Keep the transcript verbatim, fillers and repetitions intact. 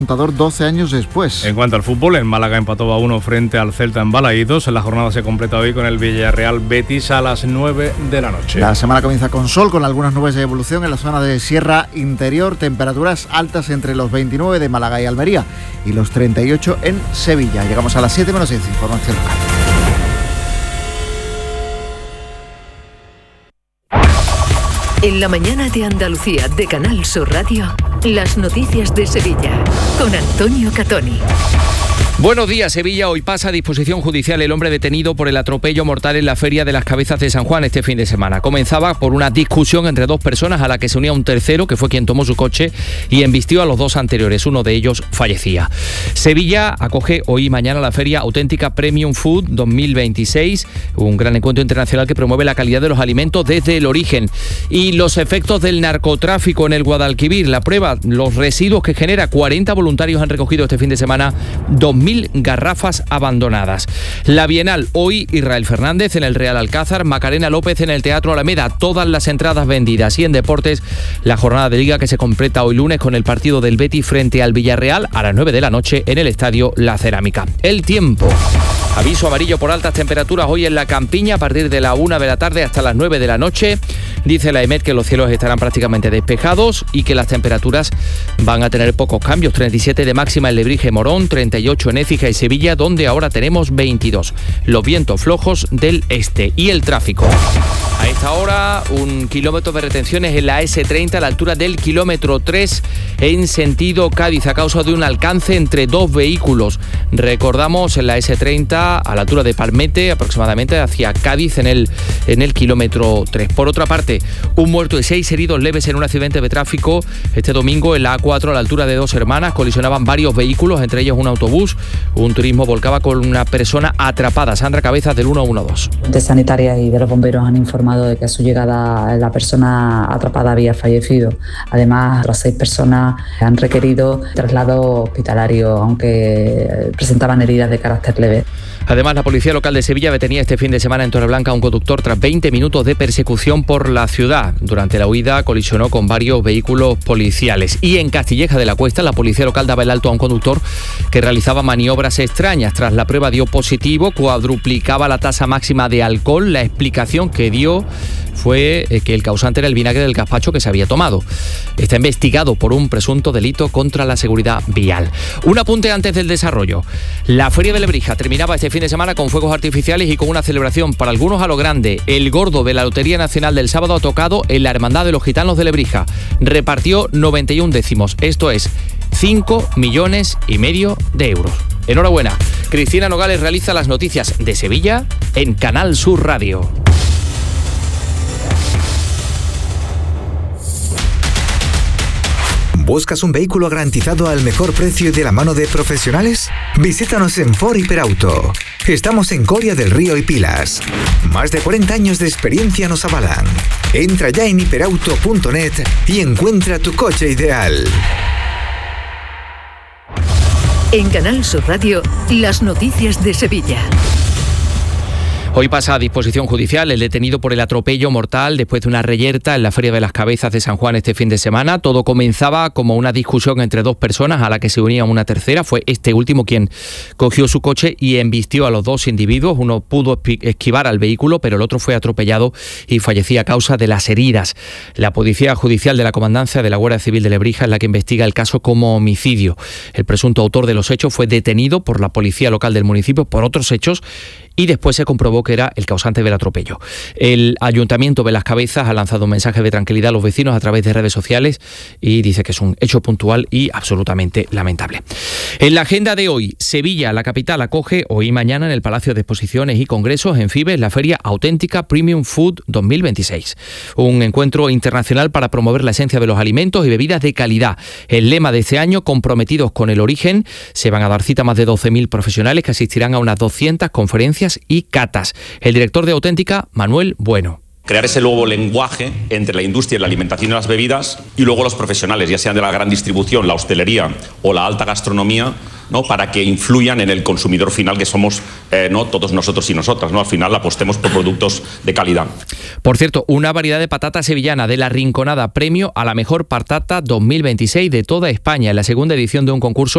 Contador doce años después. En cuanto al fútbol, el Málaga empató a uno frente al Celta en Balaídos. La jornada se completa hoy con el Villarreal Betis a las nueve de la noche. La semana comienza con sol, con algunas nubes de evolución en la zona de Sierra Interior, temperaturas altas entre los veintinueve de Málaga y Almería y los treinta y ocho en Sevilla. Llegamos a las siete menos diez, información local. En la mañana de Andalucía de Canal Sur Radio, las noticias de Sevilla con Antonio Catoni. Buenos días, Sevilla. Hoy pasa a disposición judicial el hombre detenido por el atropello mortal en la Feria de las Cabezas de San Juan este fin de semana. Comenzaba por una discusión entre dos personas a la que se unía un tercero, que fue quien tomó su coche y embistió a los dos anteriores. Uno de ellos fallecía. Sevilla acoge hoy y mañana la Feria Auténtica Premium Food dos mil veintiséis, un gran encuentro internacional que promueve la calidad de los alimentos desde el origen. Y los efectos del narcotráfico en el Guadalquivir. La prueba, los residuos que genera. cuarenta voluntarios han recogido este fin de semana dos mil garrafas abandonadas. La Bienal, hoy Israel Fernández en el Real Alcázar, Macarena López en el Teatro Alameda, todas las entradas vendidas. Y en deportes, la jornada de Liga que se completa hoy lunes con el partido del Betis frente al Villarreal a las nueve de la noche en el Estadio La Cerámica. El tiempo. Aviso amarillo por altas temperaturas hoy en la Campiña a partir de la una de la tarde hasta las nueve de la noche. Dice la EMET que los cielos estarán prácticamente despejados y que las temperaturas van a tener pocos cambios. treinta y siete de máxima en Lebrija y Morón, treinta y ocho en Écija y Sevilla, donde ahora tenemos veintidós. Los vientos flojos del este. Y el tráfico. A esta hora, un kilómetro de retenciones en la ese treinta a la altura del kilómetro tres en sentido Cádiz a causa de un alcance entre dos vehículos. Recordamos en la ese treinta a la altura de Palmete, aproximadamente hacia Cádiz en el, en el kilómetro tres. Por otra parte, un muerto y seis heridos leves en un accidente de tráfico este domingo en la A cuatro a la altura de Dos Hermanas. Colisionaban varios vehículos, entre ellos un autobús. Un turismo volcaba con una persona atrapada. Sandra Cabezas del uno uno dos. De sanitarias y de los bomberos han informado de que a su llegada la persona atrapada había fallecido. Además, las seis personas han requerido traslado hospitalario, aunque presentaban heridas de carácter leve. Además, la Policía Local de Sevilla detenía este fin de semana en Torreblanca a un conductor tras veinte minutos de persecución por la ciudad. Durante la huida colisionó con varios vehículos policiales. Y en Castilleja de la Cuesta, la Policía Local daba el alto a un conductor que realizaba maniobras extrañas. Tras la prueba dio positivo, cuadruplicaba la tasa máxima de alcohol. La explicación que dio fue que el causante era el vinagre del gazpacho que se había tomado. Está investigado por un presunto delito contra la seguridad vial. Un apunte antes del desarrollo. La Feria de Lebrija terminaba este fin de semana con fuegos artificiales y con una celebración para algunos a lo grande. El gordo de la Lotería Nacional del sábado ha tocado en la Hermandad de los Gitanos de Lebrija. Repartió noventa y un décimos, esto es cinco millones y medio de euros. Enhorabuena. Cristina Nogales realiza las noticias de Sevilla en Canal Sur Radio. ¿Buscas un vehículo garantizado al mejor precio y de la mano de profesionales? Visítanos en Ford Hiperauto. Estamos en Coria del Río y Pilas. Más de cuarenta años de experiencia nos avalan. Entra ya en hiperauto punto net y encuentra tu coche ideal. En Canal Sur Radio, las noticias de Sevilla. Hoy pasa a disposición judicial el detenido por el atropello mortal después de una reyerta en la Feria de las Cabezas de San Juan este fin de semana. Todo comenzaba como una discusión entre dos personas a la que se unía una tercera. Fue este último quien cogió su coche y embistió a los dos individuos. Uno pudo esquivar al vehículo, pero el otro fue atropellado y fallecía a causa de las heridas. La Policía Judicial de la Comandancia de la Guardia Civil de Lebrija es la que investiga el caso como homicidio. El presunto autor de los hechos fue detenido por la Policía Local del municipio por otros hechos y después se comprobó que era el causante del atropello. El Ayuntamiento de Las Cabezas ha lanzado un mensaje de tranquilidad a los vecinos a través de redes sociales y dice que es un hecho puntual y absolutamente lamentable. En la agenda de hoy, Sevilla, la capital, acoge hoy y mañana en el Palacio de Exposiciones y Congresos en Fibes la Feria Auténtica Premium Food dos mil veintiséis. Un encuentro internacional para promover la esencia de los alimentos y bebidas de calidad. El lema de este año, comprometidos con el origen, se van a dar cita a más de doce mil profesionales que asistirán a unas doscientas conferencias y catas. El director de Auténtica, Manuel Bueno. Crear ese nuevo lenguaje entre la industria de la alimentación y las bebidas y luego los profesionales, ya sean de la gran distribución, la hostelería o la alta gastronomía, ¿no?, para que influyan en el consumidor final que somos eh, no todos nosotros y nosotras, ¿no? Al final apostemos por productos de calidad. Por cierto, una variedad de patata sevillana de La Rinconada, premio a la mejor patata dos mil veintiséis de toda España, en la segunda edición de un concurso